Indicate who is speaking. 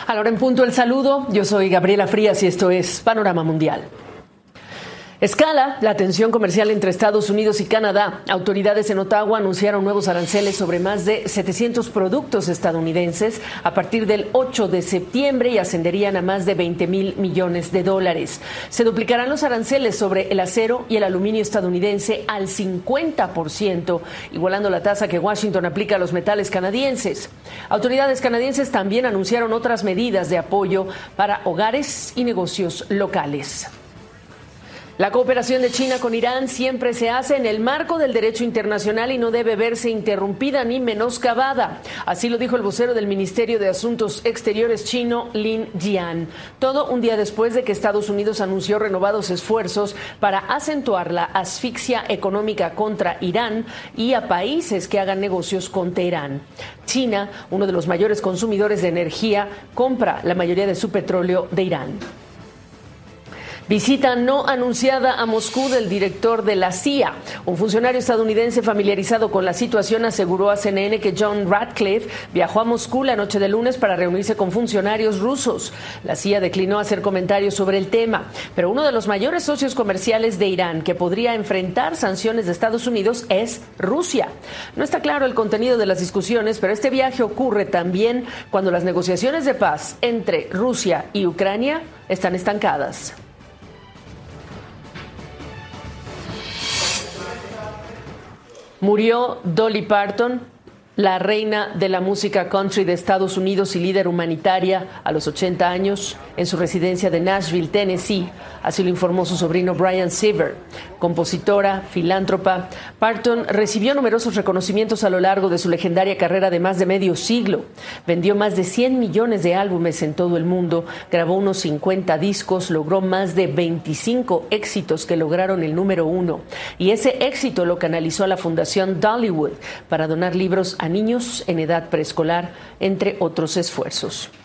Speaker 1: A la hora en punto el saludo, yo soy Gabriela Frías y esto es Panorama Mundial. Escala la tensión comercial entre Estados Unidos y Canadá. Autoridades en Ottawa anunciaron nuevos aranceles sobre más de 700 productos estadounidenses a partir del 8 de septiembre y ascenderían a más de $20,000 millones. Se duplicarán los aranceles sobre el acero y el aluminio estadounidense al 50%, igualando la tasa que Washington aplica a los metales canadienses. Autoridades canadienses también anunciaron otras medidas de apoyo para hogares y negocios locales. La cooperación de China con Irán siempre se hace en el marco del derecho internacional y no debe verse interrumpida ni menoscabada. Así lo dijo el vocero del Ministerio de Asuntos Exteriores chino, Lin Jian. Todo un día después de que Estados Unidos anunció renovados esfuerzos para acentuar la asfixia económica contra Irán y a países que hagan negocios con Teherán. China, uno de los mayores consumidores de energía, compra la mayoría de su petróleo de Irán. Visita no anunciada a Moscú del director de la CIA. Un funcionario estadounidense familiarizado con la situación aseguró a CNN que John Ratcliffe viajó a Moscú la noche del lunes para reunirse con funcionarios rusos. La CIA declinó hacer comentarios sobre el tema, pero uno de los mayores socios comerciales de Irán que podría enfrentar sanciones de Estados Unidos es Rusia. No está claro el contenido de las discusiones, pero este viaje ocurre también cuando las negociaciones de paz entre Rusia y Ucrania están estancadas. Murió Dolly Parton, la reina de la música country de Estados Unidos y líder humanitaria, a los 80 años, en su residencia de Nashville, Tennessee. Así lo informó su sobrino Brian Seaver. Compositora, filántropa, Parton recibió numerosos reconocimientos a lo largo de su legendaria carrera de más de medio siglo. Vendió más de 100 millones de álbumes en todo el mundo, grabó unos 50 discos, logró más de 25 éxitos que lograron el número 1. Y ese éxito lo canalizó a la Fundación Dollywood para donar libros a niños en edad preescolar, entre otros esfuerzos.